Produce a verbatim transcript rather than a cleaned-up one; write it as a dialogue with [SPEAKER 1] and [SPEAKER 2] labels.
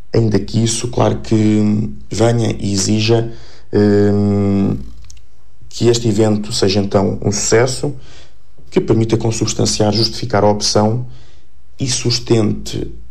[SPEAKER 1] ainda que isso, claro que venha e exija hum, que este evento seja então um sucesso, que permita consubstanciar, justificar a opção e sustente